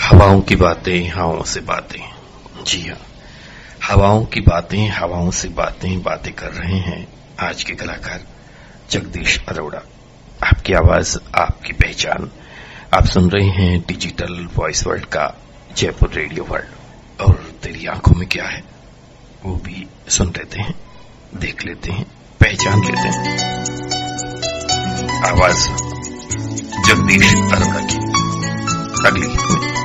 हवाओं की बातें हवाओं से बातें। जी हाँ, हवाओं की बातें हवाओं से बातें कर रहे हैं आज के कलाकार जगदीश अरोड़ा। आपकी आवाज, आपकी पहचान। आप सुन रहे हैं डिजिटल वॉइस वर्ल्ड का जयपुर रेडियो वर्ल्ड। और तेरी आंखों में क्या है वो भी सुन लेते हैं, देख लेते हैं, पहचान लेते हैं। आवाज जगदीश अरोड़ा की अगली गीत में।